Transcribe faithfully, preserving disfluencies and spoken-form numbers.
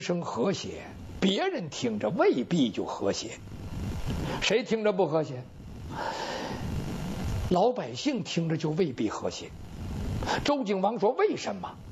声和谐，别人听着未必就和谐。谁听着不和谐？老百姓听着就未必和谐。周景王说：“为什么？